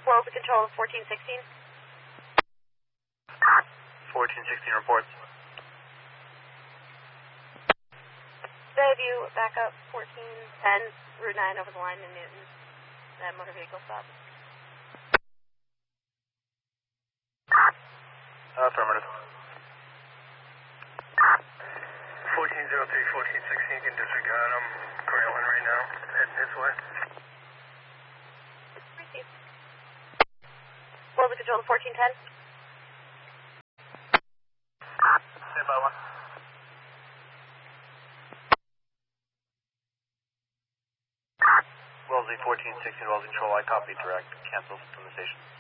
Wells to control 1416. 1416 reports. Fairview, backup 1410, Route 9 over the line in Newton. That motor vehicle stop. Affirmative. 1403, 1416 can disregard. I'm trailing right now, heading his way. Received. Wells to control 1410. Stand by one. Wellesley 1416, Wells control, I copy direct. Cancel from the station.